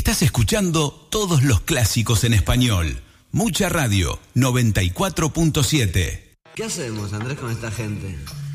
Estás escuchando todos los clásicos en español. Mucha Radio 94.7. ¿Qué hacemos, Andrés, con esta gente?